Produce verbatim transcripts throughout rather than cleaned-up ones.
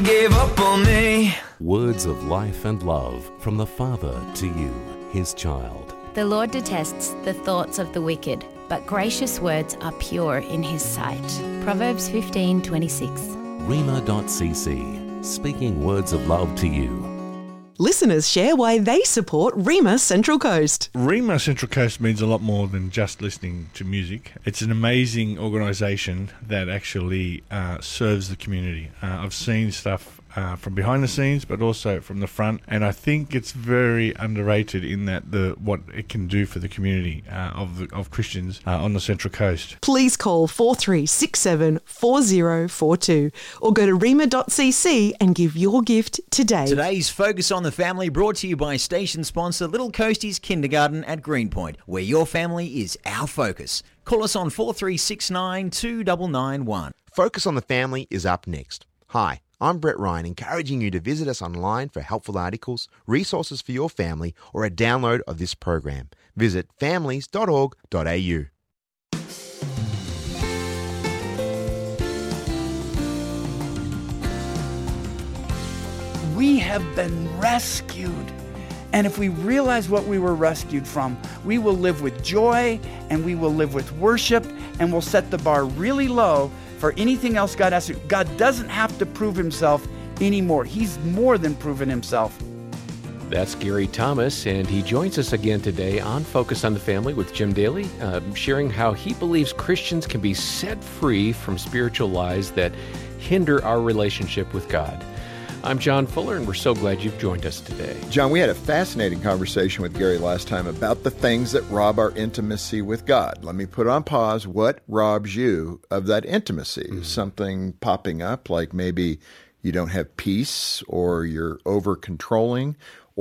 Gave up on me. Words of life and love from the Father to you, his child. The Lord detests the thoughts of the wicked, but gracious words are pure in his sight. Proverbs fifteen twenty-six. Rhema dot c c, speaking words of love to you. Listeners share why they support Rhema Central Coast. Rhema Central Coast means a lot more than just listening to music. It's an amazing organisation that actually uh, serves the community. Uh, I've seen stuff uh, from behind the scenes, but also from the front, and I think it's very underrated in that the what it can do for the community uh, of the, of Christians uh, on the Central Coast. Please call four three six seven, four zero four two or go to rhema dot c c and give your gift today. Today's Focus on the Family brought to you by station sponsor Little Coasties Kindergarten at Greenpoint, where your family is our focus. Call us on four three six nine, two nine nine one. Focus on the Family is up next. Hi, I'm Brett Ryan, encouraging you to visit us online for helpful articles, resources for your family, or a download of this program. Visit families dot org dot a u. We have been rescued. And if we realize what we were rescued from, we will live with joy and we will live with worship, and we'll set the bar really low for anything else God asks. God doesn't have to prove himself anymore. He's more than proven himself. That's Gary Thomas, and he joins us again today on Focus on the Family with Jim Daly, uh, sharing how he believes Christians can be set free from spiritual lies that hinder our relationship with God. I'm John Fuller, and we're so glad you've joined us today. John, we had a fascinating conversation with Gary last time about the things that rob our intimacy with God. Let me put on pause. What robs you of that intimacy? Mm-hmm. Something popping up, like maybe you don't have peace, or you're over-controlling,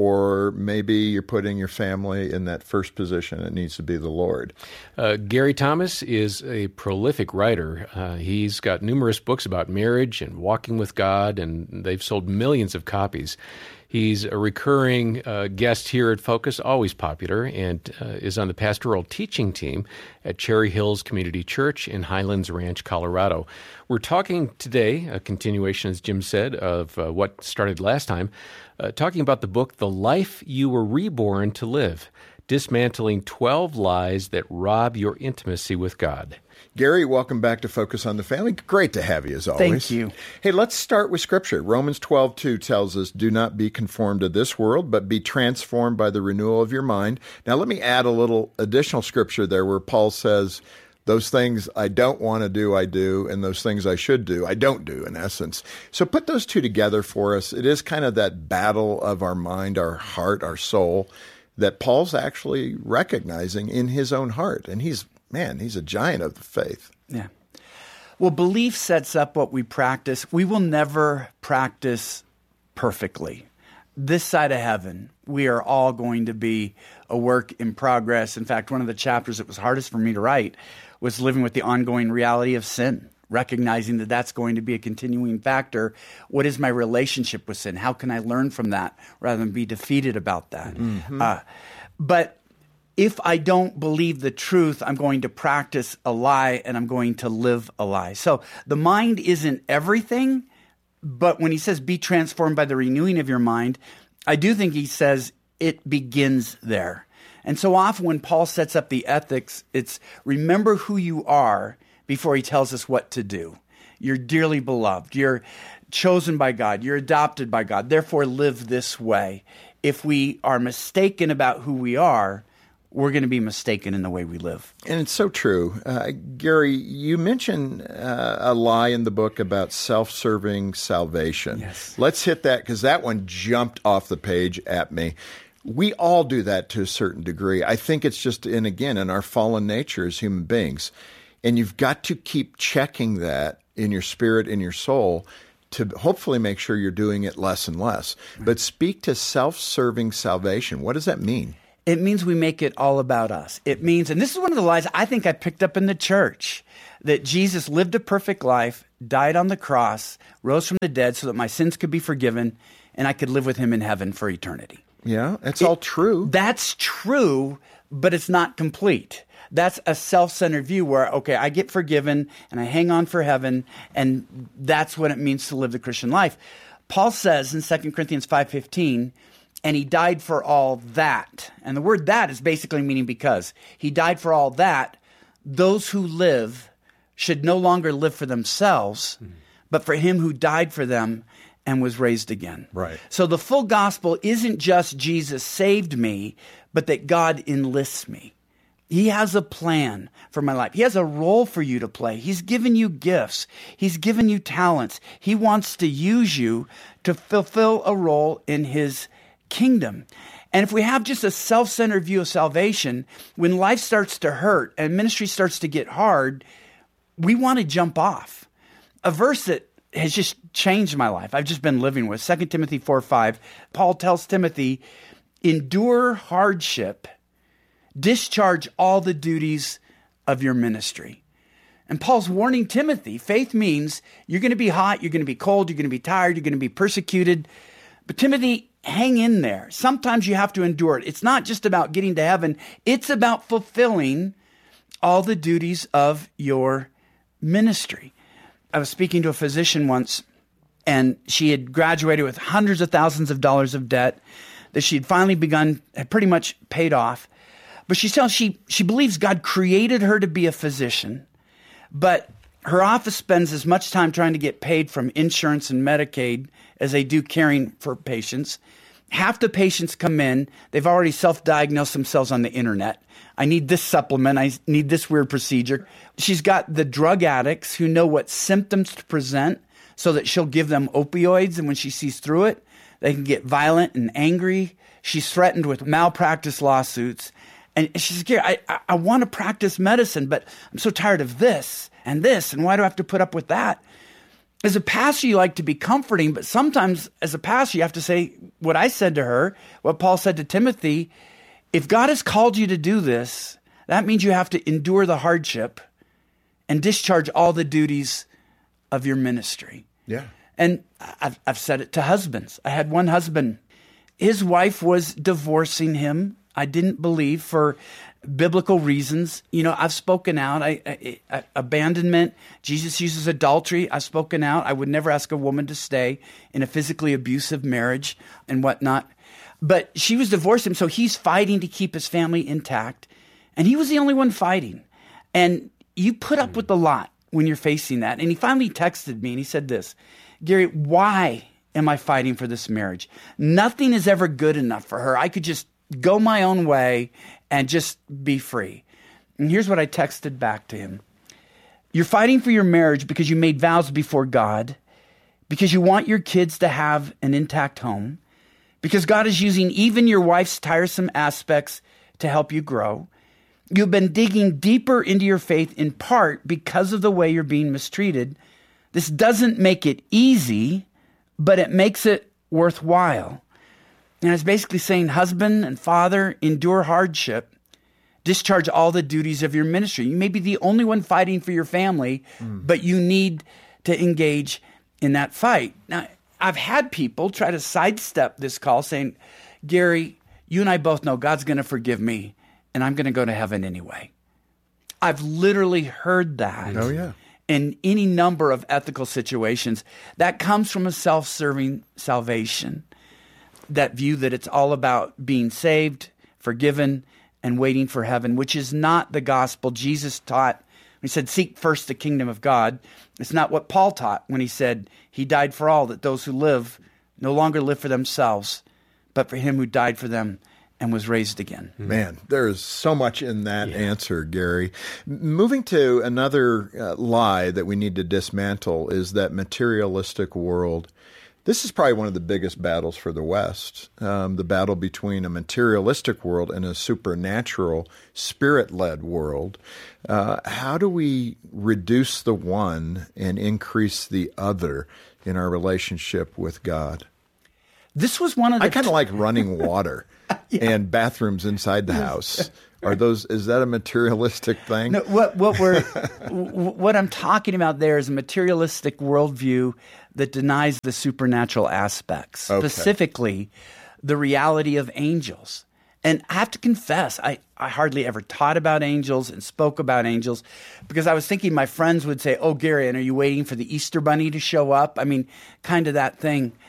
or maybe you're putting your family in that first position. It needs to be the Lord. Uh, Gary Thomas is a prolific writer. Uh, he's got numerous books about marriage and walking with God, and they've sold millions of copies. He's a recurring uh, guest here at Focus, always popular, and uh, is on the pastoral teaching team at Cherry Hills Community Church in Highlands Ranch, Colorado. We're talking today, a continuation, as Jim said, of uh, what started last time, uh, talking about the book, The Life You Were Reborn to Live, Dismantling twelve Lies That Rob Your Intimacy with God. Gary, welcome back to Focus on the Family. Great to have you, as always. Thank you. Hey, let's start with Scripture. Romans twelve two tells us, do not be conformed to this world, but be transformed by the renewal of your mind. Now, let me add a little additional Scripture there where Paul says, those things I don't want to do, I do, and those things I should do, I don't do, in essence. So put those two together for us. It is kind of that battle of our mind, our heart, our soul, that Paul's actually recognizing in his own heart. And he's, man, he's a giant of the faith. Yeah. Well, belief sets up what we practice. We will never practice perfectly. This side of heaven, we are all going to be a work in progress. In fact, one of the chapters that was hardest for me to write was living with the ongoing reality of sin, recognizing that that's going to be a continuing factor. What is my relationship with sin? How can I learn from that rather than be defeated about that? Mm-hmm. Uh, but if I don't believe the truth, I'm going to practice a lie and I'm going to live a lie. So the mind isn't everything, but when he says be transformed by the renewing of your mind, I do think he says it begins there. And so often when Paul sets up the ethics, it's remember who you are before he tells us what to do. You're dearly beloved. You're chosen by God. You're adopted by God. Therefore, live this way. If we are mistaken about who we are, we're going to be mistaken in the way we live. And it's so true. Uh, Gary, you mentioned uh, a lie in the book about self-serving salvation. Yes. Let's hit that, because that one jumped off the page at me. We all do that to a certain degree. I think it's just, in again, in our fallen nature as human beings. And you've got to keep checking that in your spirit, in your soul, to hopefully make sure you're doing it less and less. But speak to self-serving salvation. What does that mean? It means we make it all about us. It means, and this is one of the lies I think I picked up in the church, that Jesus lived a perfect life, died on the cross, rose from the dead so that my sins could be forgiven, and I could live with him in heaven for eternity. Yeah, that's it, all true. That's true, but it's not complete. That's a self-centered view where, okay, I get forgiven and I hang on for heaven, and that's what it means to live the Christian life. Paul says in Second Corinthians five fifteen, and he died for all that. And the word that is basically meaning because. He died for all that those who live should no longer live for themselves, mm-hmm. but for him who died for them and was raised again. Right. So the full gospel isn't just Jesus saved me, but that God enlists me. He has a plan for my life. He has a role for you to play. He's given you gifts. He's given you talents. He wants to use you to fulfill a role in his kingdom. And if we have just a self-centered view of salvation, when life starts to hurt and ministry starts to get hard, we want to jump off. A verse that has just changed my life, I've just been living with, Second Timothy four five, Paul tells Timothy, endure hardship, discharge all the duties of your ministry. And Paul's warning Timothy, faith means you're going to be hot, you're going to be cold, you're going to be tired, you're going to be persecuted. But Timothy, hang in there. Sometimes you have to endure it. It's not just about getting to heaven. It's about fulfilling all the duties of your ministry. I was speaking to a physician once, and she had graduated with hundreds of thousands of dollars of debt that she had finally begun, had pretty much paid off. But she's telling she she believes God created her to be a physician, but her office spends as much time trying to get paid from insurance and Medicaid as they do caring for patients. Half the patients come in, they've already self-diagnosed themselves on the internet. I need this supplement, I need this weird procedure. She's got the drug addicts who know what symptoms to present so that she'll give them opioids, and when she sees through it, they can get violent and angry. She's threatened with malpractice lawsuits. And she says, Gary, I, I, I want to practice medicine, but I'm so tired of this and this, and why do I have to put up with that? As a pastor, you like to be comforting, but sometimes as a pastor, you have to say what I said to her, what Paul said to Timothy. If God has called you to do this, that means you have to endure the hardship and discharge all the duties of your ministry. Yeah. And I've, I've said it to husbands. I had one husband, his wife was divorcing him. I didn't believe for biblical reasons. You know, I've spoken out. I, I, I, abandonment. Jesus uses adultery. I've spoken out. I would never ask a woman to stay in a physically abusive marriage and whatnot. But she was divorcing him, so he's fighting to keep his family intact. And he was the only one fighting. And you put up with a lot when you're facing that. And he finally texted me and he said this, Gary, why am I fighting for this marriage? Nothing is ever good enough for her. I could just go my own way and just be free. And here's what I texted back to him. You're fighting for your marriage because you made vows before God, because you want your kids to have an intact home, because God is using even your wife's tiresome aspects to help you grow. You've been digging deeper into your faith in part because of the way you're being mistreated. This doesn't make it easy, but it makes it worthwhile. And it's basically saying, husband and father, endure hardship, discharge all the duties of your ministry. You may be the only one fighting for your family, mm. but you need to engage in that fight. Now, I've had people try to sidestep this call saying, Gary, you and I both know God's going to forgive me, and I'm going to go to heaven anyway. I've literally heard that. Oh, yeah. In any number of ethical situations. That comes from a self-serving salvation. That view that it's all about being saved, forgiven, and waiting for heaven, which is not the gospel Jesus taught. He said, seek first the kingdom of God. It's not what Paul taught when he said he died for all, that those who live no longer live for themselves, but for him who died for them and was raised again. Man, there is so much in that yeah. answer, Gary. Moving to another uh, lie that we need to dismantle is that materialistic world. This is probably one of the biggest battles for the West, um, the battle between a materialistic world and a supernatural, spirit-led world. Uh, how do we reduce the one and increase the other in our relationship with God? This was one of the... I kind of like running water yeah. and bathrooms inside the house. Are those? Is that a materialistic thing? No, what what we're what I'm talking about there is a materialistic worldview that denies the supernatural aspects, okay. specifically the reality of angels. And I have to confess, I, I hardly ever taught about angels and spoke about angels because I was thinking my friends would say, oh, Gary, and are you waiting for the Easter Bunny to show up? I mean, kind of that thing.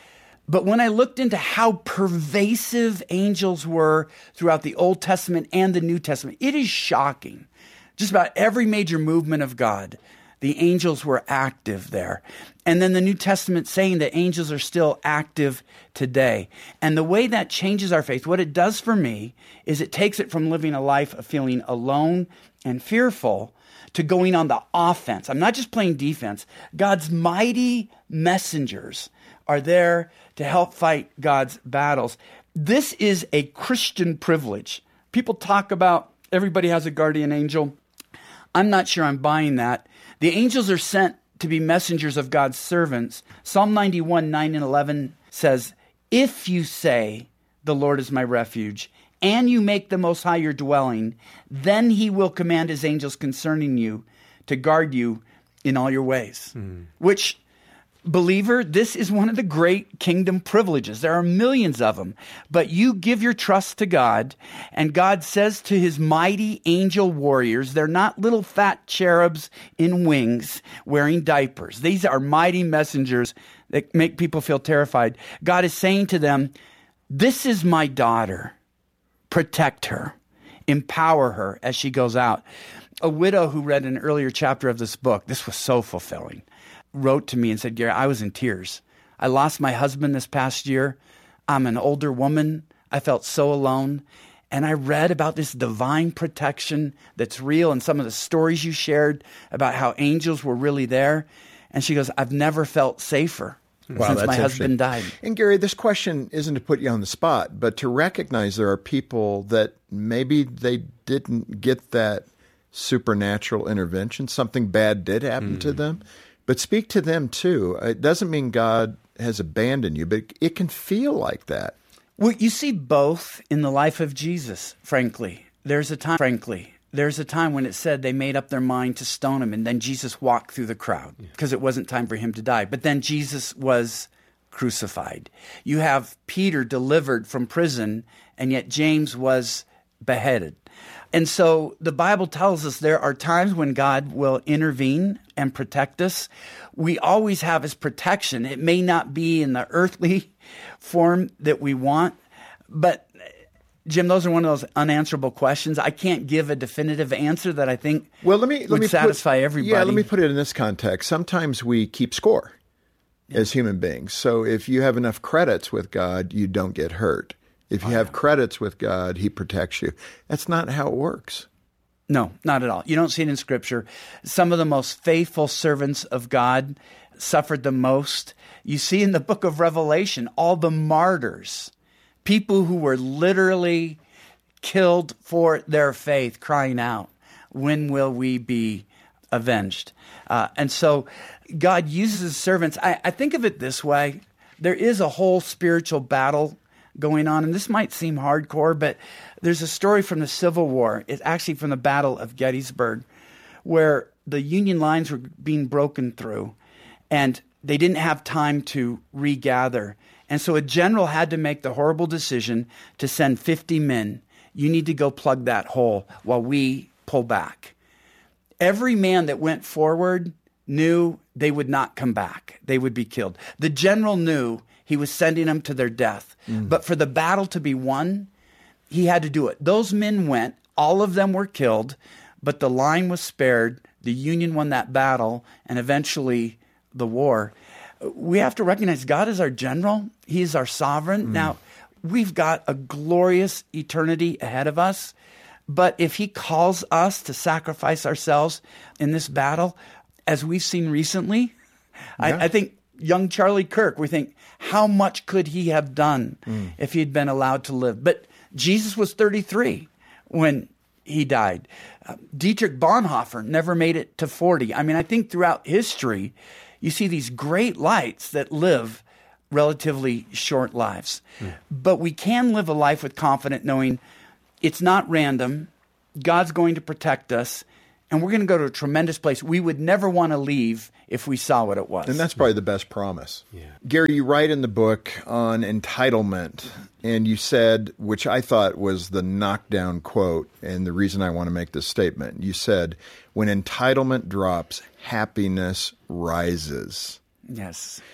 But when I looked into how pervasive angels were throughout the Old Testament and the New Testament, it is shocking. Just about every major movement of God, the angels were active there. And then the New Testament saying that angels are still active today. And the way that changes our faith, what it does for me is it takes it from living a life of feeling alone and fearful to going on the offense. I'm not just playing defense. God's mighty messengers are there to help fight God's battles. This is a Christian privilege. People talk about everybody has a guardian angel. I'm not sure I'm buying that. The angels are sent to be messengers of God's servants. Psalm ninety-one, nine and eleven says, if you say, the Lord is my refuge, and you make the Most High your dwelling, then he will command his angels concerning you to guard you in all your ways. Mm. Which, believer, this is one of the great kingdom privileges. There are millions of them. But you give your trust to God, and God says to his mighty angel warriors, they're not little fat cherubs in wings wearing diapers. These are mighty messengers that make people feel terrified. God is saying to them, this is my daughter. Protect her. Empower her as she goes out. A widow who read an earlier chapter of this book, this was so fulfilling, wrote to me and said, Gary, I was in tears. I lost my husband this past year. I'm an older woman. I felt so alone. And I read about this divine protection that's real and some of the stories you shared about how angels were really there. And she goes, I've never felt safer wow, since that's my husband died. And Gary, this question isn't to put you on the spot, but to recognize there are people that maybe they didn't get that supernatural intervention. Something bad did happen mm. to them. But speak to them too. It doesn't mean God has abandoned you, but it can feel like that. Well, you see both in the life of Jesus, frankly. There's a time, frankly, there's a time when it said they made up their mind to stone him, and then Jesus walked through the crowd because it wasn't time for him to die. But then Jesus was crucified. You have Peter delivered from prison, and yet James was beheaded. And so the Bible tells us there are times when God will intervene and protect us. We always have his protection. It may not be in the earthly form that we want, but Jim, those are one of those unanswerable questions. I can't give a definitive answer that I think well, let me, let would me satisfy put, everybody. Yeah, let me put it in this context. Sometimes we keep score yeah. as human beings. So if you have enough credits with God, you don't get hurt. If you oh, have yeah. credits with God, he protects you. That's not how it works. No, not at all. You don't see it in Scripture. Some of the most faithful servants of God suffered the most. You see in the book of Revelation, all the martyrs, people who were literally killed for their faith, crying out, when will we be avenged? Uh, and so God uses his servants. I, I think of it this way. There is a whole spiritual battle going on, and this might seem hardcore, but there's a story from the Civil War. It's actually from the Battle of Gettysburg, where the Union lines were being broken through, and they didn't have time to regather. And so a general had to make the horrible decision to send fifty men. You need to go plug that hole while we pull back. Every man that went forward knew they would not come back. They would be killed. The general knew he was sending them to their death. Mm. But for the battle to be won, he had to do it. Those men went. All of them were killed, but the line was spared. The Union won that battle, and eventually the war. We have to recognize God is our general. He is our sovereign. Mm. Now, we've got a glorious eternity ahead of us, but if he calls us to sacrifice ourselves in this battle, as we've seen recently, yeah. I, I think young Charlie Kirk, we think, how much could he have done mm. if he'd been allowed to live? But Jesus was thirty-three when he died. Uh, Dietrich Bonhoeffer never made it to forty. I mean, I think throughout history, you see these great lights that live relatively short lives. Mm. But we can live a life with confidence, knowing it's not random. God's going to protect us, and we're going to go to a tremendous place we would never want to leave if we saw what it was. And that's probably the best promise. Yeah. Gary, you write in the book on entitlement, and you said, which I thought was the knockdown quote, and the reason I want to make this statement, you said, when entitlement drops, happiness rises. Yes.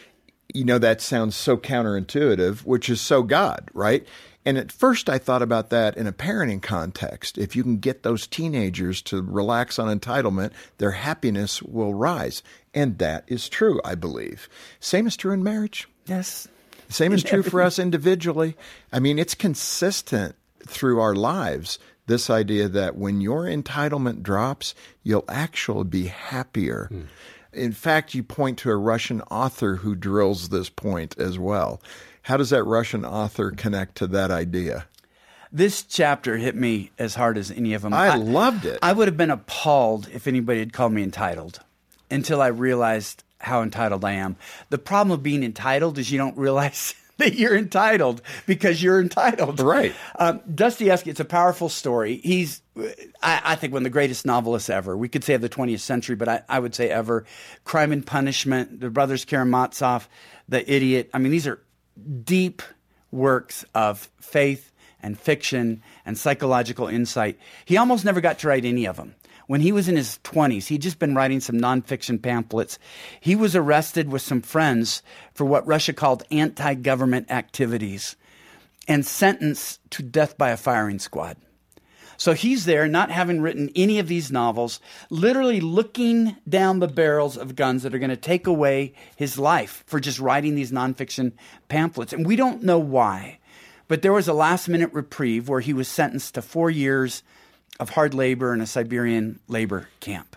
you know, that sounds so counterintuitive, which is so God, right? And at first I thought about that in a parenting context. If you can get those teenagers to relax on entitlement, their happiness will rise. And that is true, I believe. Same is true in marriage. Yes. Same is true for us individually. I mean, it's consistent through our lives, this idea that when your entitlement drops, you'll actually be happier. Hmm. In fact, you point to a Russian author who drills this point as well. How does that Russian author connect to that idea? This chapter hit me as hard as any of them. I, I loved it. I would have been appalled if anybody had called me entitled until I realized how entitled I am. The problem of being entitled is you don't realize that you're entitled because you're entitled. Right. Um, Dostoevsky, it's a powerful story. He's, I, I think, one of the greatest novelists ever. We could say of the twentieth century, but I, I would say ever. Crime and Punishment, The Brothers Karamazov, The Idiot. I mean, these are deep works of faith and fiction and psychological insight. He almost never got to write any of them. When he was in his twenties, he'd just been writing some nonfiction pamphlets. He was arrested with some friends for what Russia called anti-government activities and sentenced to death by a firing squad. So he's there, not having written any of these novels, literally looking down the barrels of guns that are going to take away his life for just writing these nonfiction pamphlets. And we don't know why, but there was a last-minute reprieve where he was sentenced to four years of hard labor in a Siberian labor camp.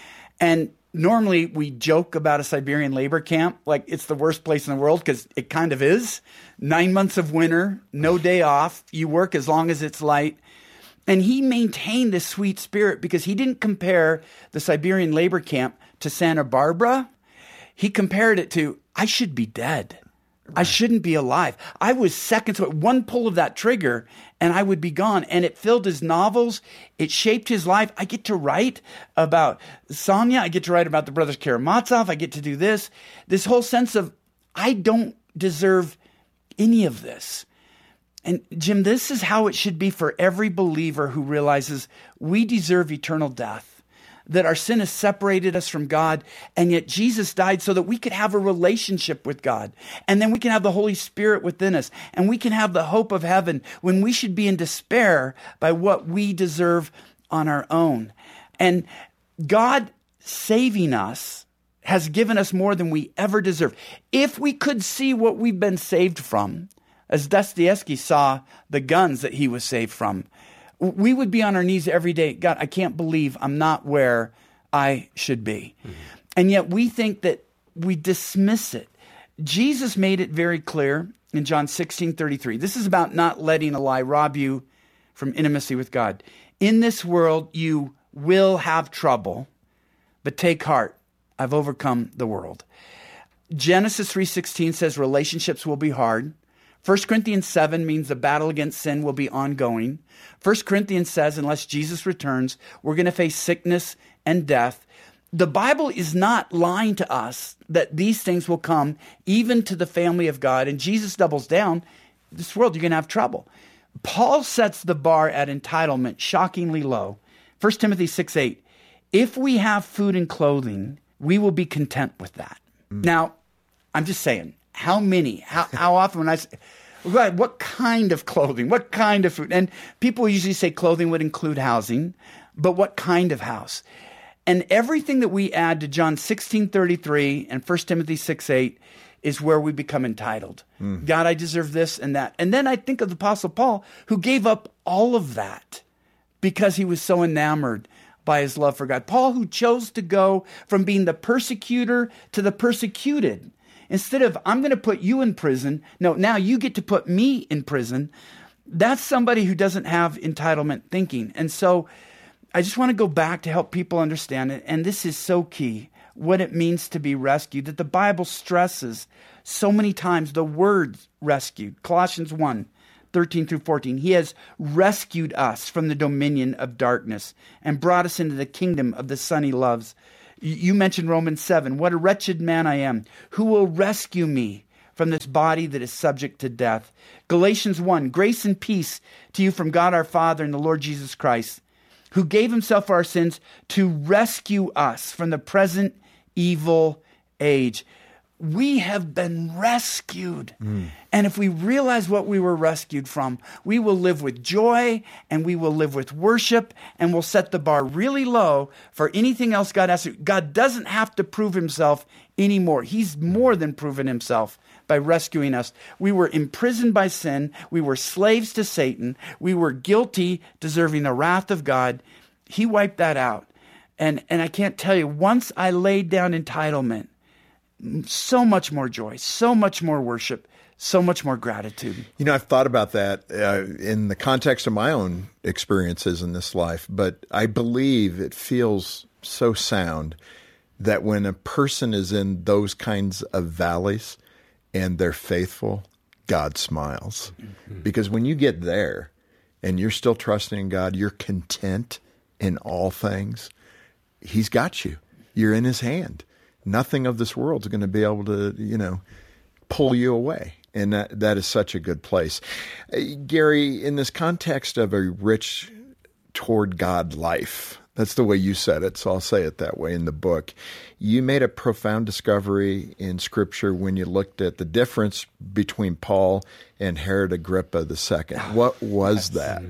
And normally we joke about a Siberian labor camp like it's the worst place in the world, because it kind of is. Nine months of winter, no day off. You work as long as it's light. And he maintained this sweet spirit because he didn't compare the Siberian labor camp to Santa Barbara. He compared it to, I should be dead. Right. I shouldn't be alive. I was seconds away, one pull of that trigger, and I would be gone. And it filled his novels. It shaped his life. I get to write about Sonia. I get to write about the Brothers Karamazov. I get to do this. This whole sense of, I don't deserve any of this. And Jim, this is how it should be for every believer who realizes we deserve eternal death, that our sin has separated us from God, and yet Jesus died so that we could have a relationship with God. And then we can have the Holy Spirit within us, and we can have the hope of heaven when we should be in despair by what we deserve on our own. And God saving us has given us more than we ever deserve. If we could see what we've been saved from, as Dostoevsky saw the guns that he was saved from, we would be on our knees every day. God, I can't believe I'm not where I should be. Mm-hmm. And yet we think that we dismiss it. Jesus made it very clear in John sixteen thirty-three. This is about not letting a lie rob you from intimacy with God. In this world, you will have trouble, but take heart. I've overcome the world. Genesis three sixteen says relationships will be hard. First Corinthians seven means the battle against sin will be ongoing. First Corinthians says, unless Jesus returns, we're going to face sickness and death. The Bible is not lying to us that these things will come even to the family of God. And Jesus doubles down, this world, you're going to have trouble. Paul sets the bar at entitlement shockingly low. First Timothy six eight, if we have food and clothing, we will be content with that. Mm. Now, I'm just saying, how many, how, how often when I say, what kind of clothing, what kind of food? And people usually say clothing would include housing, but what kind of house? And everything that we add to John sixteen thirty-three and First Timothy six eight is where we become entitled. Mm. God, I deserve this and that. And then I think of the Apostle Paul, who gave up all of that because he was so enamored by his love for God. Paul, who chose to go from being the persecutor to the persecuted. Instead of, I'm going to put you in prison, no, now you get to put me in prison. That's somebody who doesn't have entitlement thinking. And so I just want to go back to help people understand it. And this is so key, what it means to be rescued, that the Bible stresses so many times the word rescued. Colossians one, thirteen through fourteen. He has rescued us from the dominion of darkness and brought us into the kingdom of the Son he loves. You mentioned Romans seven. What a wretched man I am. Who will rescue me from this body that is subject to death? Galatians one. Grace and peace to you from God our Father and the Lord Jesus Christ, who gave himself for our sins to rescue us from the present evil age. We have been rescued. Mm. And if we realize what we were rescued from, we will live with joy and we will live with worship, and we'll set the bar really low for anything else God has to. God doesn't have to prove himself anymore. He's more than proven himself by rescuing us. We were imprisoned by sin. We were slaves to Satan. We were guilty, deserving the wrath of God. He wiped that out. And, and I can't tell you, once I laid down entitlement, so much more joy, so much more worship, so much more gratitude. You know, I've thought about that uh, in the context of my own experiences in this life, but I believe it feels so sound that when a person is in those kinds of valleys and they're faithful, God smiles. Mm-hmm. Because when you get there and you're still trusting in God, you're content in all things, he's got you. You're in his hand. Nothing of this world is going to be able to, you know, pull you away. And that, that is such a good place. Uh, Gary, in this context of a rich toward God life, that's the way you said it, so I'll say it that way in the book. You made a profound discovery in Scripture when you looked at the difference between Paul and Herod Agrippa the Second. What was that?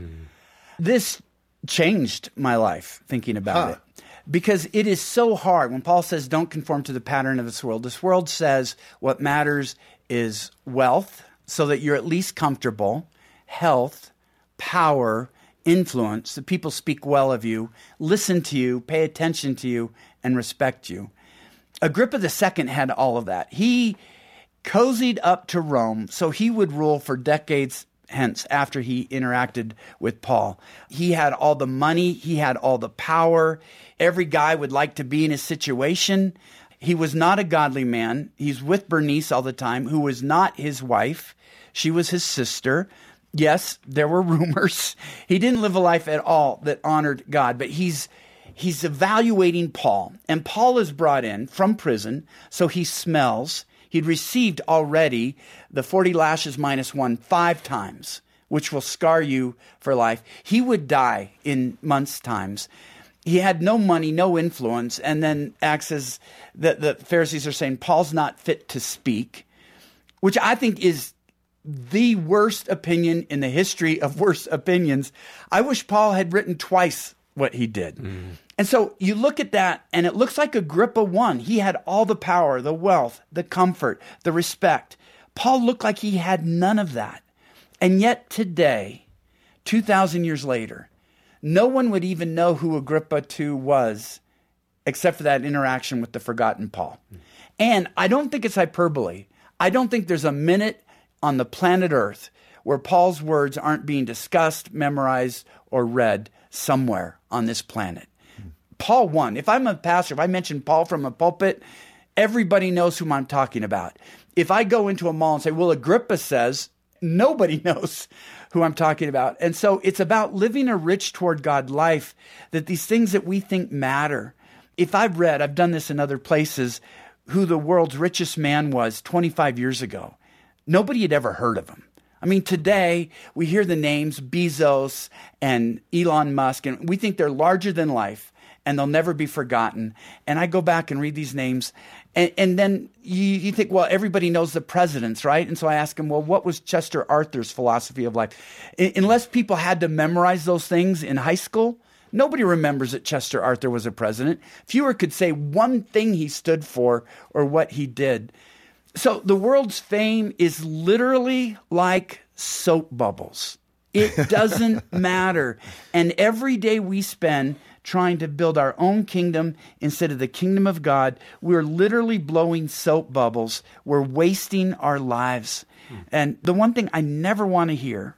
This changed my life, thinking about Huh. it. Because it is so hard. When Paul says, don't conform to the pattern of this world, this world says what matters is wealth, so that you're at least comfortable, health, power, influence, that people speak well of you, listen to you, pay attention to you, and respect you. Agrippa the Second had all of that. He cozied up to Rome so he would rule for decades hence after he interacted with Paul. He had all the money. He had all the power. Every guy would like to be in his situation. He was not a godly man. He's with Bernice all the time, who was not his wife. She was his sister. Yes, there were rumors. He didn't live a life at all that honored God, but he's he's evaluating Paul. And Paul is brought in from prison, so he smells. He'd received already the forty lashes minus one five times, which will scar you for life. He would die in months' times. He had no money, no influence, and then acts as the, the Pharisees are saying, Paul's not fit to speak, which I think is the worst opinion in the history of worst opinions. I wish Paul had written twice what he did. Mm. And so you look at that, and it looks like Agrippa won. He had all the power, the wealth, the comfort, the respect. Paul looked like he had none of that. And yet today, two thousand years later, no one would even know who Agrippa the Second was except for that interaction with the forgotten Paul. Mm. And I don't think it's hyperbole. I don't think there's a minute on the planet Earth where Paul's words aren't being discussed, memorized, or read somewhere on this planet. Paul won. If I'm a pastor, if I mention Paul from a pulpit, everybody knows whom I'm talking about. If I go into a mall and say, well, Agrippa says, nobody knows who I'm talking about. And so it's about living a rich toward God life, that these things that we think matter. If I've read, I've done this in other places, who the world's richest man was twenty-five years ago, nobody had ever heard of him. I mean, today we hear the names Bezos and Elon Musk, and we think they're larger than life, and they'll never be forgotten. And I go back and read these names, and, and then you, you think, well, everybody knows the presidents, right? And so I ask them, well, what was Chester Arthur's philosophy of life? I, unless people had to memorize those things in high school, nobody remembers that Chester Arthur was a president. Fewer could say one thing he stood for or what he did. So the world's fame is literally like soap bubbles. It doesn't matter. And every day we spend trying to build our own kingdom instead of the kingdom of God, we're literally blowing soap bubbles. We're wasting our lives. Hmm. And the one thing I never want to hear,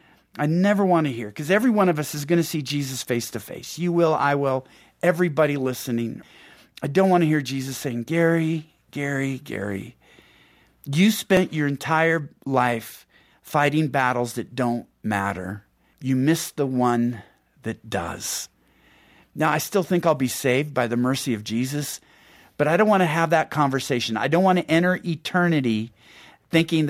I never want to hear, because every one of us is going to see Jesus face to face. You will, I will, everybody listening. I don't want to hear Jesus saying, Gary, Gary, Gary, you spent your entire life fighting battles that don't matter. You missed the one that does. Now, I still think I'll be saved by the mercy of Jesus, but I don't want to have that conversation. I don't want to enter eternity thinking that